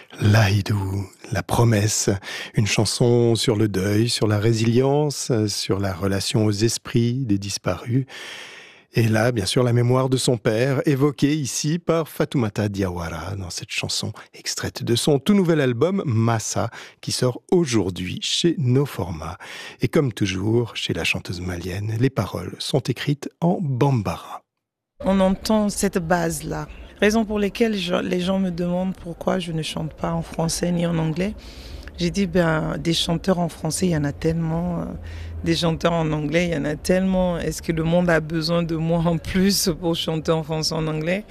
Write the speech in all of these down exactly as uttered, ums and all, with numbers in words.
Laïdou, la promesse, une chanson sur le deuil, sur la résilience, sur la relation aux esprits des disparus. Et là, bien sûr, la mémoire de son père, évoquée ici par Fatoumata Diawara dans cette chanson extraite de son tout nouvel album Massa, qui sort aujourd'hui chez No Format. Et comme toujours, chez la chanteuse malienne, les paroles sont écrites en bambara. On entend cette base-là. Raison pour laquelle je, les gens me demandent pourquoi je ne chante pas en français ni en anglais. J'ai dit, ben, des chanteurs en français, il y en a tellement. Des chanteurs en anglais, il y en a tellement. Est-ce que le monde a besoin de moi en plus pour chanter en français, en anglais?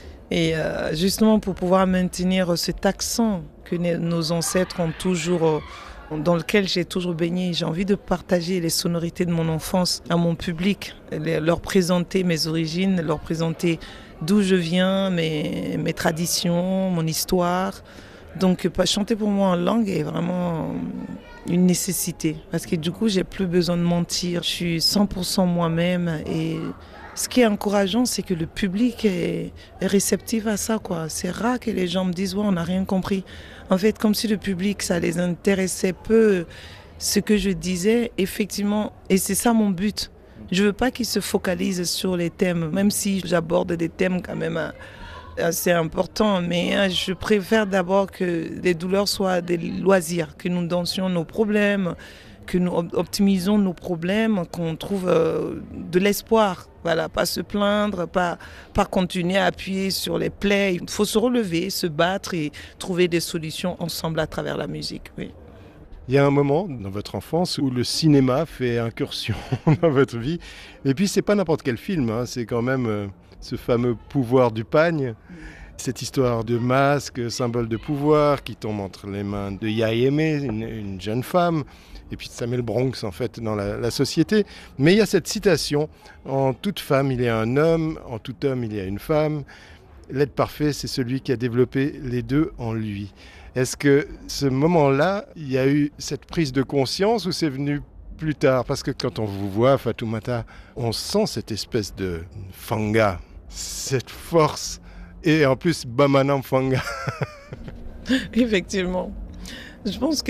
Et euh, justement, pour pouvoir maintenir cet accent que nos ancêtres ont toujours, dans lequel j'ai toujours baigné, j'ai envie de partager les sonorités de mon enfance à mon public, leur présenter mes origines, leur présenter d'où je viens, mes, mes traditions, mon histoire. Donc chanter pour moi en langue est vraiment une nécessité parce que du coup j'ai plus besoin de mentir, je suis cent pour cent moi-même et ce qui est encourageant c'est que le public est, est réceptif à ça, quoi. C'est rare que les gens me disent ouais, on n'a rien compris. En fait, comme si le public ça les intéressait peu ce que je disais, effectivement, et c'est ça mon but. Je veux pas qu'ils se focalisent sur les thèmes, même si j'aborde des thèmes quand même assez importants, mais je préfère d'abord que les douleurs soient des loisirs, que nous dansions nos problèmes, que nous optimisons nos problèmes, qu'on trouve de l'espoir. Voilà, pas se plaindre, pas, pas continuer à appuyer sur les plaies. Il faut se relever, se battre et trouver des solutions ensemble à travers la musique, oui. Il y a un moment dans votre enfance où le cinéma fait incursion dans votre vie. Et puis, c'est pas n'importe quel film, hein. C'est quand même euh, ce fameux pouvoir du pagne. Cette histoire de masque, symbole de pouvoir, qui tombe entre les mains de Yaye, une, une jeune femme, et puis Samuel Bronx, en fait, dans la, la société. Mais il y a cette citation, en toute femme, il y a un homme, en tout homme, il y a une femme. L'être parfait, c'est celui qui a développé les deux en lui. Est-ce que ce moment-là, il y a eu cette prise de conscience ou c'est venu plus tard? Parce que quand on vous voit, Fatoumata, on sent cette espèce de fanga, cette force. Et en plus, Bamanam Fanga. Effectivement. Je pense que